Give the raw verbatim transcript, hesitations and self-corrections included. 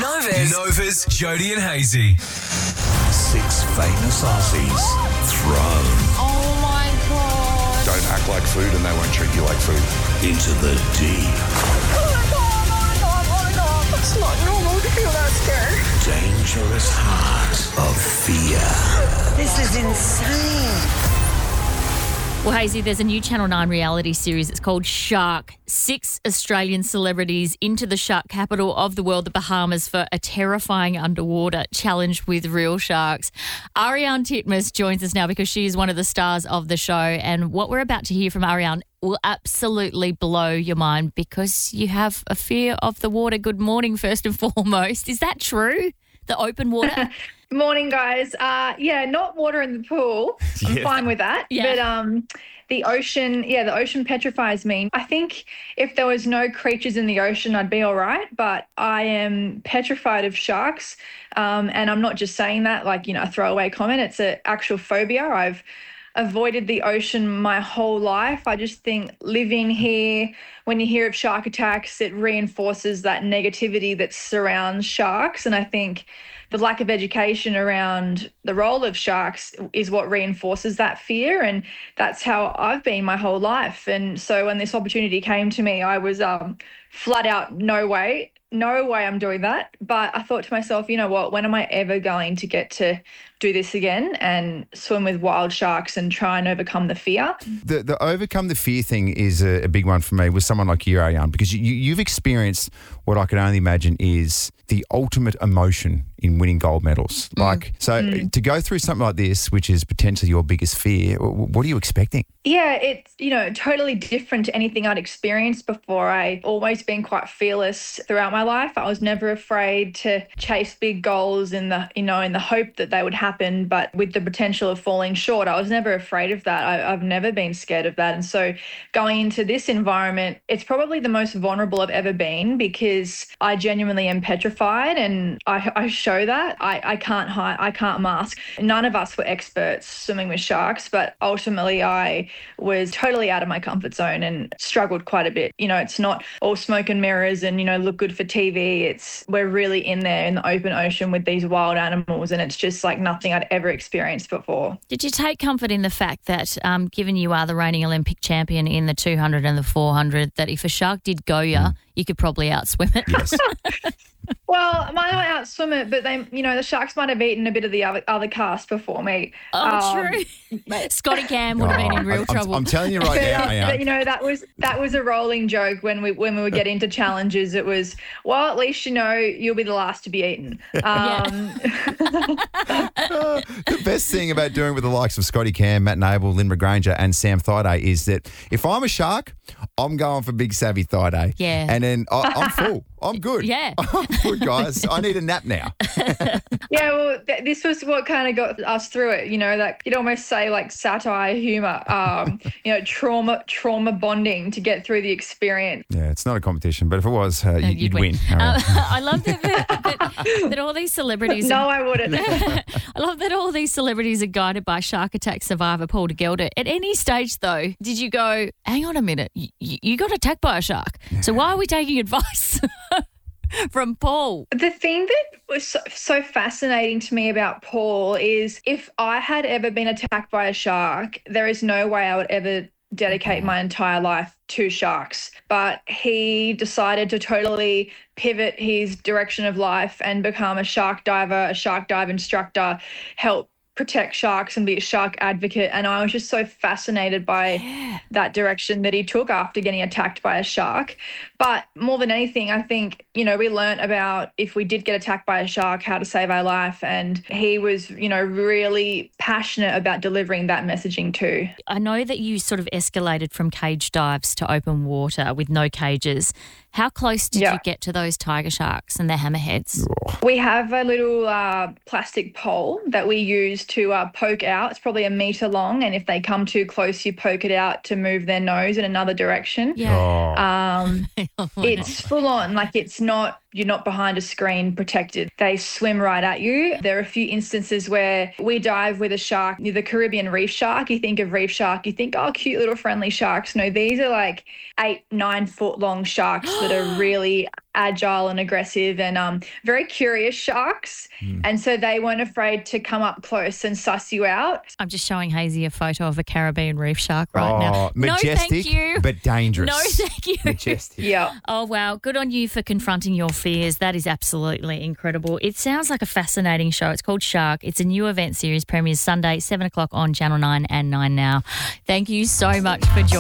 Novas. Nova's Jody and Hazy. Six famous Aussies thrown Oh my God. Don't act like food and they won't treat you like food. into the deep, Oh my God, oh my God, oh my God. It's not normal to feel that scared. dangerous heart of fear. This is insane. Well, Hazy, there's a new Channel nine reality series. It's called Shark. Six Australian celebrities into the shark capital of the world, the Bahamas, for a terrifying underwater challenge with real sharks. Ariane Titmus joins us now because she is one of the stars of the show. And what we're about to hear from Ariane will absolutely blow your mind because you have a fear of the water. Good morning, first and foremost. Is that true? The open water? Morning, guys. Uh, yeah, not water in the pool. I'm Yeah. fine with that. Yeah. But um, the ocean, yeah, the ocean petrifies me. I think if there was no creatures in the ocean, I'd be all right. But I am petrified of sharks. Um, and I'm not just saying that like, you know, a throwaway comment. It's an actual phobia. I've avoided the ocean my whole life. I just think living here, when you hear of shark attacks, it reinforces that negativity that surrounds sharks. And I think the lack of education around the role of sharks is what reinforces that fear. And that's how I've been my whole life. And so when this opportunity came to me, I was um, flat out, no way, no way I'm doing that. But I thought to myself, you know what, when am I ever going to get to do this again and swim with wild sharks and try and overcome the fear? The the overcome the fear thing is a, a big one for me with someone like you, Ariane, because you, you've experienced what I can only imagine is the ultimate emotion in winning gold medals. Like, so to go through something like this, which is potentially your biggest fear, wh- what are you expecting? Yeah, it's, you know, totally different to anything I'd experienced before. I always been quite fearless throughout my life. I was never afraid to chase big goals in the, you know, in the hope that they would happen, but with the potential of falling short. I was never afraid of that. I, I've never been scared of that. And so going into this environment, it's probably the most vulnerable I've ever been because I genuinely am petrified and I, I show that. I, I can't hide, I can't mask. None of us were experts swimming with sharks, but ultimately I was totally out of my comfort zone and struggled quite a bit. You know, it's not all smoke and mirrors and, you know, look good for T V. It's, we're really in there in the open ocean with these wild animals and it's just like nothing I'd ever experienced before. Did you take comfort in the fact that, um, given you are the reigning Olympic champion in the two hundred and the four hundred, that if a shark did go you, you could probably outswim it? Yes. Well, I might not outswim it, but they, you know, the sharks might have eaten a bit of the other, other cast before me. Oh, Um, true. Scotty Cam would have been in real I'm, trouble. I'm telling you right But, now, but, Ariane. you know, that was that was a rolling joke when we when we would get into challenges. It was, well, at least you know you'll be the last to be eaten. Um, The best thing about doing with the likes of Scotty Cam, Matt Noble, Lynn McGranger and Sam Thaiday is that if I'm a shark, I'm going for Big Savvy Thaiday. Yeah. And then I, I'm full. I'm good. Yeah. I'm good, guys. I need a nap now. yeah, well, th- this was what kind of got us through it. You know, that you'd almost say like satire, humor, um, you know, trauma, trauma bonding to get through the experience. Yeah, it's not a competition, but if it was, uh, you- you'd you'd, win. win. Ariane. Uh, I love that, that, that, that all these celebrities. No, I wouldn't. I love that all these celebrities are guided by shark attack survivor Paul de Gelder. At any stage, though, did you go, hang on a minute, you, you got attacked by a shark, so why are we taking advice from Paul? The thing that was so, so fascinating to me about Paul is if I had ever been attacked by a shark, there is no way I would ever dedicate my entire life to sharks. But he decided to totally pivot his direction of life and become a shark diver, a shark dive instructor, help protect sharks and be a shark advocate. And I was just so fascinated by Yeah. that direction that he took after getting attacked by a shark. But more than anything, I think, you know, we learnt about if we did get attacked by a shark, how to save our life. And he was, you know, really passionate about delivering that messaging too. I know that you sort of escalated from cage dives to open water with no cages. How close did Yeah. you get to those tiger sharks and their hammerheads? We have a little uh, plastic pole that we use to uh, poke out. It's probably a metre long. And if they come too close, you poke it out to move their nose in another direction. Yeah. Oh. Um, Oh my it's full on, like it's not you're not behind a screen protected. They swim right at you. There are a few instances where we dive with a shark, the Caribbean reef shark. You think of reef shark, you think, oh, cute little friendly sharks. No, these are like eight, nine foot long sharks that are really agile and aggressive and um, very curious sharks. Mm. And so they weren't afraid to come up close and suss you out. I'm just showing Hazy a photo of a Caribbean reef shark right oh, now. Majestic, no, thank you. But dangerous. No, thank you. Majestic. Yeah. Oh, wow. Good on you for confronting your fears. That is absolutely incredible. It sounds like a fascinating show. It's called Shark. It's a new event series, premieres Sunday, seven o'clock on Channel nine and nine Now. Thank you so much for joining